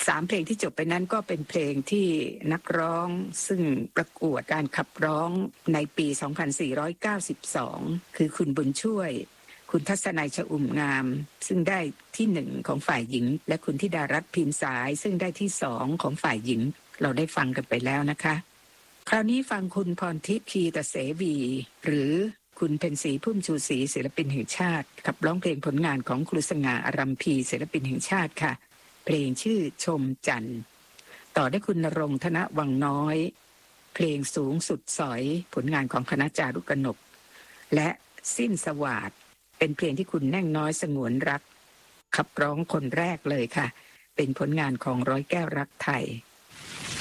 3เพลงที่จบไปนั้นก็เป็นเพลงที่นักร้องซึ่งประกวดการขับร้องในปี 2492 คือคุณบุญช่วยคุณทัศนัย ชอุ่มงามซึ่งได้ที่1ของฝ่ายหญิงและคุณธิดารัตน์พิมพ์สายซึ่งได้ที่2ของฝ่ายหญิงเราได้ฟังกันไปแล้วนะคะคราวนี้ฟังคุณพรทิพย์ คีตเสวีหรือคุณเพ็ญศรีพุ่มชูศรีศิลปินแห่งชาติขับร้องเพลงผลงานของครูสง่าอารัมพีศิลปินแห่งชาติค่ะเพลงชื่อชมจันทร์ต่อด้วยคุณณรงค์ธนวังน้อยเพลงสูงสุดสอยผลงานของคณะจารุกนกและสิ้นสวาทเป็นเพลงที่คุณแน่งน้อยสงวนรักขับร้องคนแรกเลยค่ะเป็นผลงานของร้อยแก้วรักไทย